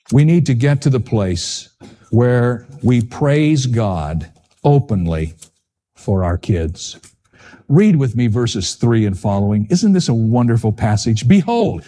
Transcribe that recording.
We need to get to the place where we praise God openly for our kids. Read with me verses 3 and following. Isn't this a wonderful passage? Behold,